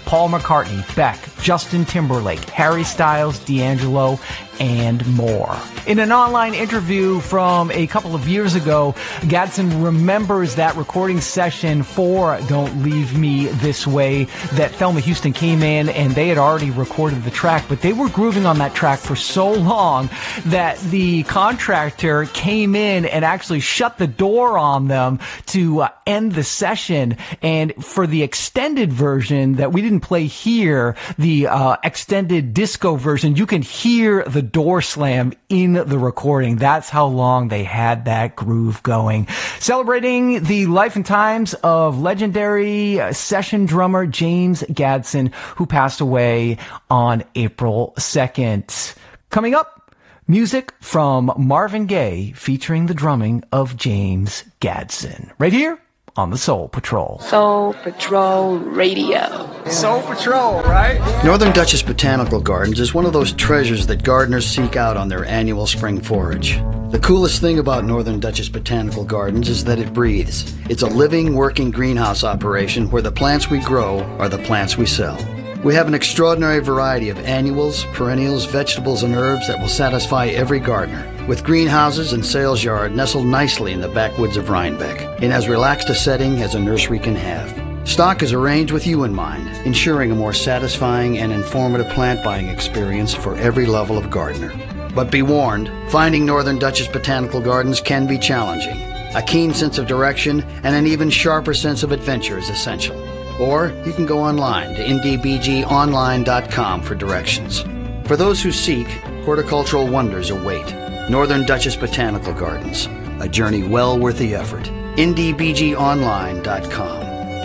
Paul McCartney, Beck, Justin Timberlake, Harry Styles, D'Angelo, and more. In an online interview from a couple of years ago, Gadsden remembers that recording session for Don't Leave Me This Way that Thelma Houston came in and they had already recorded the track, but they were grooving on that track for so long that the contractor came in and actually shut the door on them to end the session. And for the extended version that we didn't play here, the extended disco version, you can hear the door slam in the recording. That's how long they had that groove going. Celebrating the life and times of legendary session drummer James Gadsden, who passed away on April 2nd. Coming up, music from Marvin Gaye featuring the drumming of James Gadsden. Right here on the Soul Patrol. Soul Patrol Radio. Soul Patrol, right? Northern Dutchess Botanical Gardens is one of those treasures that gardeners seek out on their annual spring forage. The coolest thing about Northern Dutchess Botanical Gardens is that it breathes. It's a living, working greenhouse operation where the plants we grow are the plants we sell. We have an extraordinary variety of annuals, perennials, vegetables, and herbs that will satisfy every gardener, with greenhouses and sales yard nestled nicely in the backwoods of Rhinebeck, in as relaxed a setting as a nursery can have. Stock is arranged with you in mind, ensuring a more satisfying and informative plant buying experience for every level of gardener. But be warned, finding Northern Dutchess Botanical Gardens can be challenging. A keen sense of direction and an even sharper sense of adventure is essential. Or you can go online to ndbgonline.com for directions. For those who seek, horticultural wonders await. Northern Dutchess Botanical Gardens, a journey well worth the effort. ndbgonline.com.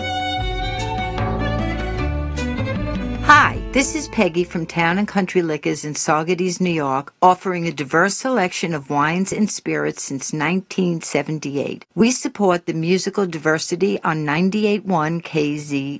Hi, this is Peggy from Town & Country Liquors in Saugerties, New York, offering a diverse selection of wines and spirits since 1978. We support the musical diversity on 98.1 KZEE.